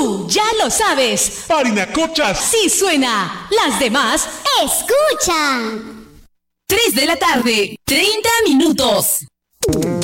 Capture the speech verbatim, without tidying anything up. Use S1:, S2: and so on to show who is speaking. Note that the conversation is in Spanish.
S1: Tú ya lo sabes.
S2: Parinacochas
S1: Sí suena. Las demás
S3: escuchan.
S1: tres de la tarde, treinta minutos.